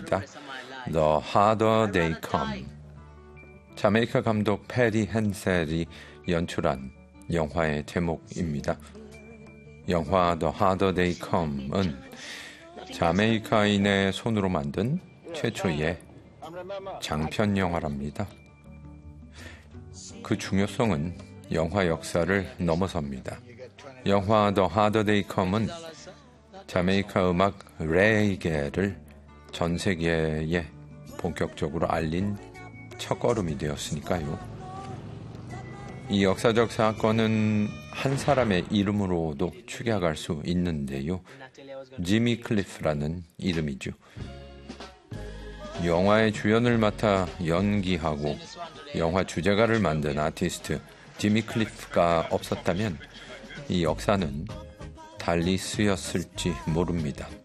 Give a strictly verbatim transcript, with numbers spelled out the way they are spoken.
영화입니다. The Harder They Come. 자메이카 감독 페리 헨셀이 연출한 영화의 제목입니다. 영화 The Harder They Come은 자메이카인의 손으로 만든 최초의 장편 영화랍니다. 그 중요성은 영화 역사를 넘어섭니다. 영화 The Harder They Come은 자메이카 음악 레게를 전 세계에 본격적으로 알린 첫걸음이 되었으니까요. 이 역사적 사건은 한 사람의 이름으로도 축약할 수 있는데요. 지미 클리프라는 이름이죠. 영화의 주연을 맡아 연기하고 영화 주제가를 만든 아티스트 지미 클리프가 없었다면 이 역사는 달리 쓰였을지 모릅니다.